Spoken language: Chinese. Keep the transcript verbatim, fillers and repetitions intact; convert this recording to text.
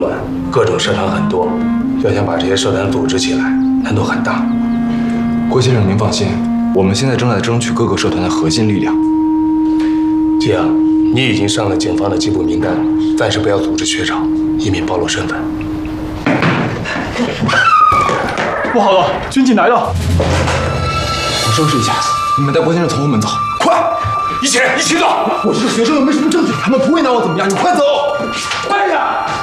各种社团很多，要想把这些社团组织起来，难度很大。 郭先生，您放心，我们现在正在争取各个社团的核心力量。 这样，你已经上了警方的缉捕名单，暂时不要组织缺场，以免暴露身份。 不好了，军警来了！ 我收拾一下，你们带郭先生从后门走，快！一起，一起走！我是个学生，又没什么证据，他们不会拿我怎么样，你快走！ 快点！